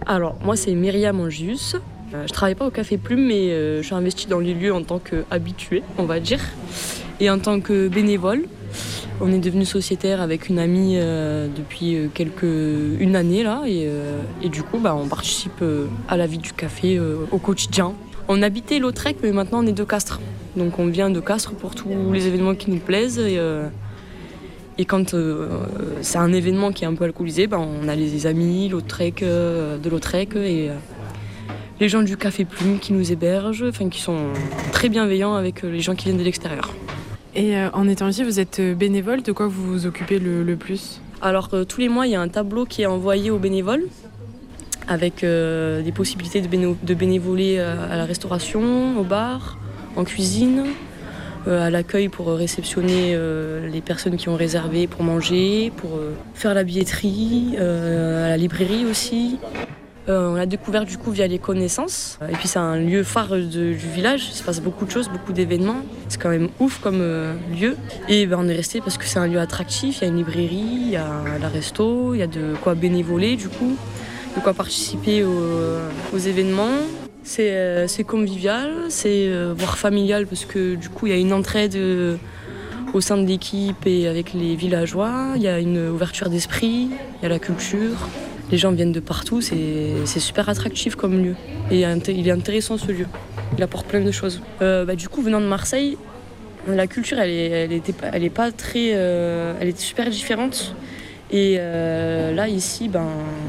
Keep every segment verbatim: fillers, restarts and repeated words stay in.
Alors, moi, c'est Myriam Angius. Euh, je travaille pas au Café Plume, mais euh, je suis investie dans les lieux en tant qu'habituée, on va dire, et en tant que bénévole. On est devenu sociétaire avec une amie euh, depuis quelques, une année là, et, euh, et du coup, bah, on participe euh, à la vie du café euh, au quotidien. On habitait Lautrec, mais maintenant on est de Castres. Donc on vient de Castres pour tous les événements qui nous plaisent. Et, euh, et quand euh, c'est un événement qui est un peu alcoolisé, bah, on a les amis Lautrec, euh, de Lautrec et euh, les gens du Café Plume qui nous hébergent, enfin, qui sont très bienveillants avec les gens qui viennent de l'extérieur. Et euh, en étant ici, vous êtes bénévole, de quoi vous vous occupez le, le plus ? Alors euh, tous les mois, il y a un tableau qui est envoyé aux bénévoles avec euh, des possibilités de, béné- de bénévoler euh, à la restauration, au bar, en cuisine, euh, à l'accueil pour réceptionner euh, les personnes qui ont réservé pour manger, pour euh, faire la billetterie, euh, à la librairie aussi. Euh, on l'a découvert du coup via les connaissances. Et puis c'est un lieu phare de, du village, il se passe beaucoup de choses, beaucoup d'événements. C'est quand même ouf comme euh, lieu. Et ben, on est resté parce que c'est un lieu attractif, il y a une librairie, il y a la resto, il y a de quoi bénévoler du coup, de quoi participer aux, aux événements. C'est, euh, c'est convivial, c'est euh, voire familial parce que du coup il y a une entraide euh, au sein de l'équipe et avec les villageois. Il y a une ouverture d'esprit, il y a la culture. Les gens viennent de partout, c'est, c'est super attractif comme lieu. Et il est intéressant ce lieu, il apporte plein de choses. Euh, bah, du coup, venant de Marseille, la culture, elle est, elle était, elle est pas très, euh, elle était super différente. Et euh, là, ici, ben,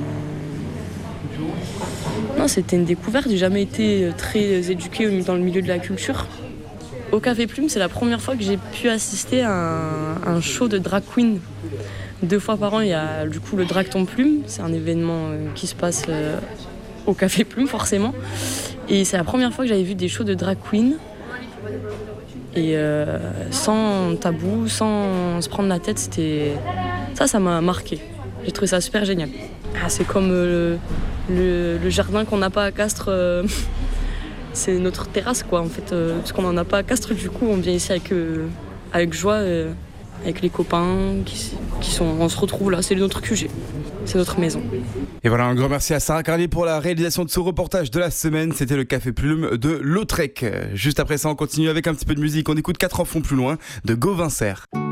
non, c'était une découverte. J'ai jamais été très éduquée dans le milieu de la culture. Au Café Plume, c'est la première fois que j'ai pu assister à un, un show de drag queen. Deux fois par an, il y a du coup le Drag Ton Plume. C'est un événement euh, qui se passe euh, au Café Plume, forcément. Et c'est la première fois que j'avais vu des shows de drag queen. Et euh, sans tabou, sans se prendre la tête, c'était... Ça, ça m'a marqué. J'ai trouvé ça super génial. Ah, c'est comme euh, le, le jardin qu'on n'a pas à Castres. Euh, c'est notre terrasse, quoi, en fait. Euh, parce qu'on n'en a pas à Castres, du coup, on vient ici avec, euh, avec joie. Euh, avec les copains qui, qui sont, on se retrouve là, c'est notre Q G, c'est notre maison. Et voilà, un grand merci à Sarah Carlier pour la réalisation de ce reportage de la semaine. C'était le Café Plume de Lautrec. Juste après ça, on continue avec un petit peu de musique. On écoute Quatre enfants plus loin de Gauvin Serre.